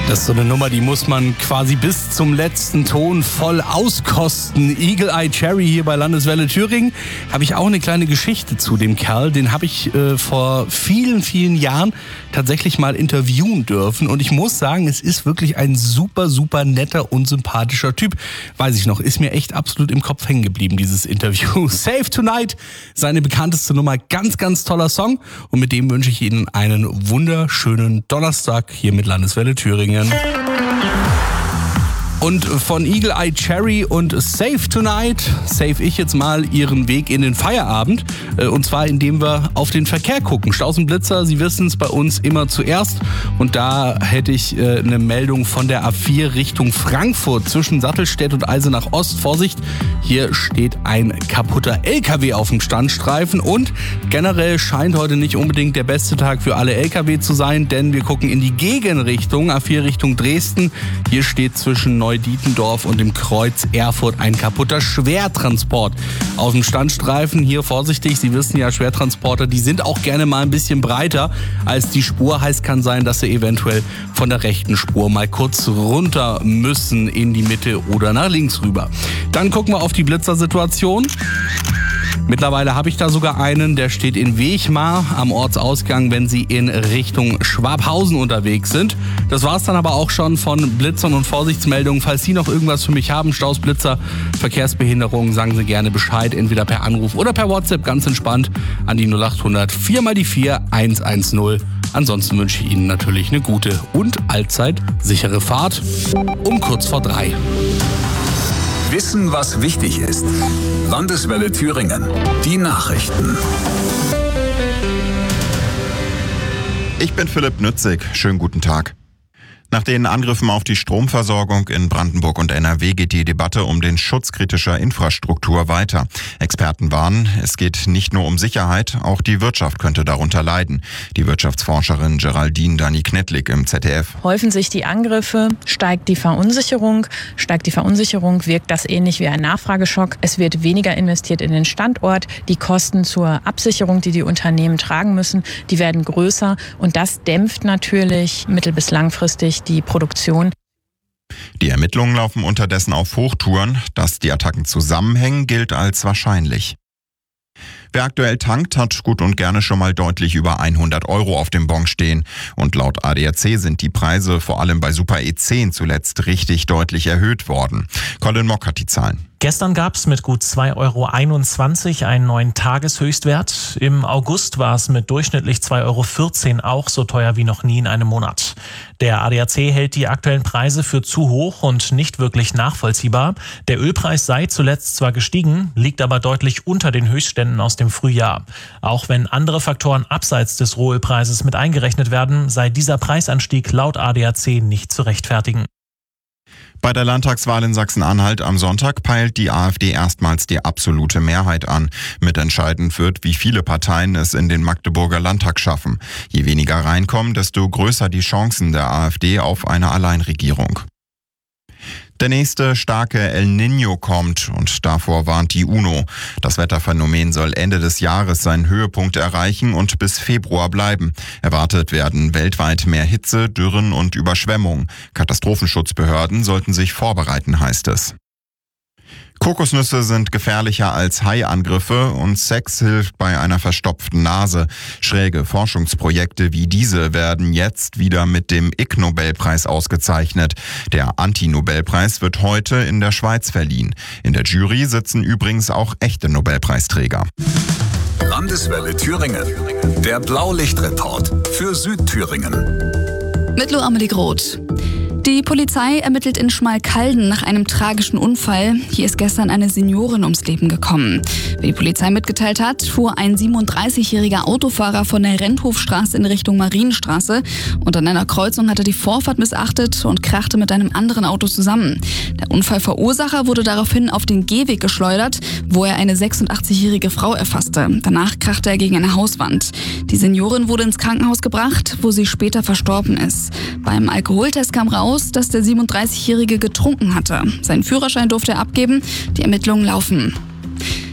Das ist so eine Nummer, die muss man quasi bis zum letzten Ton voll auskosten. Eagle Eye Cherry hier bei Landeswelle Thüringen. Habe ich auch eine kleine Geschichte zu dem Kerl. Den habe ich vor vielen, vielen Jahren tatsächlich mal interviewen dürfen. Und ich muss sagen, es ist wirklich ein super, super netter und sympathischer Typ. Weiß ich noch, ist mir echt absolut im Kopf hängen geblieben, dieses Interview. Save Tonight, seine bekannteste Nummer. Ganz, ganz toller Song. Und mit dem wünsche ich Ihnen einen wunderschönen Donnerstag hier mit Landeswelle Thüringen. Und von Eagle Eye Cherry und Save Tonight save ich jetzt mal Ihren Weg in den Feierabend. Und zwar indem wir auf den Verkehr gucken. Staus und Blitzer, Sie wissen es, bei uns immer zuerst. Und da hätte ich eine Meldung von der A4 Richtung Frankfurt zwischen Sattelstedt und Eisenach Ost. Vorsicht, hier steht ein kaputter LKW auf dem Standstreifen. Und generell scheint heute nicht unbedingt der beste Tag für alle LKW zu sein, denn wir gucken in die Gegenrichtung, A4 Richtung Dresden. Hier steht zwischen Neudietendorf und dem Kreuz Erfurt ein kaputter Schwertransport auf dem Standstreifen. Hier vorsichtig, Sie wissen ja, Schwertransporter, die sind auch gerne mal ein bisschen breiter als die Spur. Heißt, kann sein, dass Sie eventuell von der rechten Spur mal kurz runter müssen in die Mitte oder nach links rüber. Dann gucken wir auf die Blitzersituation. Mittlerweile habe ich da sogar einen, der steht in Wechmar am Ortsausgang, wenn Sie in Richtung Schwabhausen unterwegs sind. Das war's dann aber auch schon von Blitzern und Vorsichtsmeldungen. Falls Sie noch irgendwas für mich haben, Staus, Blitzer, Verkehrsbehinderungen, sagen Sie gerne Bescheid, entweder per Anruf oder per WhatsApp, ganz entspannt an die 0800 4x4 110. Ansonsten wünsche ich Ihnen natürlich eine gute und allzeit sichere Fahrt um kurz vor 3. Wissen, was wichtig ist. Landeswelle Thüringen. Die Nachrichten. Ich bin Philipp Nützig. Schönen guten Tag. Nach den Angriffen auf die Stromversorgung in Brandenburg und NRW geht die Debatte um den Schutz kritischer Infrastruktur weiter. Experten warnen, es geht nicht nur um Sicherheit, auch die Wirtschaft könnte darunter leiden. Die Wirtschaftsforscherin Geraldine Dani-Knetlik im ZDF. Häufen sich die Angriffe, steigt die Verunsicherung. Steigt die Verunsicherung, wirkt das ähnlich wie ein Nachfrageschock. Es wird weniger investiert in den Standort. Die Kosten zur Absicherung, die die Unternehmen tragen müssen, die werden größer. Und das dämpft natürlich mittel- bis langfristig die Produktion. Die Ermittlungen laufen unterdessen auf Hochtouren. Dass die Attacken zusammenhängen, gilt als wahrscheinlich. Wer aktuell tankt, hat gut und gerne schon mal deutlich über 100 € auf dem Bon stehen. Und laut ADAC sind die Preise vor allem bei Super E10 zuletzt richtig deutlich erhöht worden. Colin Mock hat die Zahlen. Gestern gab es mit gut 2,21 € einen neuen Tageshöchstwert. Im August war es mit durchschnittlich 2,14 € auch so teuer wie noch nie in einem Monat. Der ADAC hält die aktuellen Preise für zu hoch und nicht wirklich nachvollziehbar. Der Ölpreis sei zuletzt zwar gestiegen, liegt aber deutlich unter den Höchstständen aus dem Frühjahr. Auch wenn andere Faktoren abseits des Rohölpreises mit eingerechnet werden, sei dieser Preisanstieg laut ADAC nicht zu rechtfertigen. Bei der Landtagswahl in Sachsen-Anhalt am Sonntag peilt die AfD erstmals die absolute Mehrheit an. Mitentscheidend wird, wie viele Parteien es in den Magdeburger Landtag schaffen. Je weniger reinkommen, desto größer die Chancen der AfD auf eine Alleinregierung. Der nächste starke El Niño kommt und davor warnt die UNO. Das Wetterphänomen soll Ende des Jahres seinen Höhepunkt erreichen und bis Februar bleiben. Erwartet werden weltweit mehr Hitze, Dürren und Überschwemmungen. Katastrophenschutzbehörden sollten sich vorbereiten, heißt es. Kokosnüsse sind gefährlicher als Haiangriffe und Sex hilft bei einer verstopften Nase. Schräge Forschungsprojekte wie diese werden jetzt wieder mit dem Ig-Nobelpreis ausgezeichnet. Der Anti-Nobelpreis wird heute in der Schweiz verliehen. In der Jury sitzen übrigens auch echte Nobelpreisträger. Landeswelle Thüringen. Der Blaulichtreport für Südthüringen. Mit Lo Amelie Groth. Die Polizei ermittelt in Schmalkalden nach einem tragischen Unfall. Hier ist gestern eine Seniorin ums Leben gekommen. Wie die Polizei mitgeteilt hat, fuhr ein 37-jähriger Autofahrer von der Renthofstraße in Richtung Marienstraße und an einer Kreuzung hat er die Vorfahrt missachtet und krachte mit einem anderen Auto zusammen. Der Unfallverursacher wurde daraufhin auf den Gehweg geschleudert, wo er eine 86-jährige Frau erfasste. Danach krachte er gegen eine Hauswand. Die Seniorin wurde ins Krankenhaus gebracht, wo sie später verstorben ist. Beim Alkoholtest kam raus, dass der 37-Jährige getrunken hatte. Seinen Führerschein durfte er abgeben. Die Ermittlungen laufen.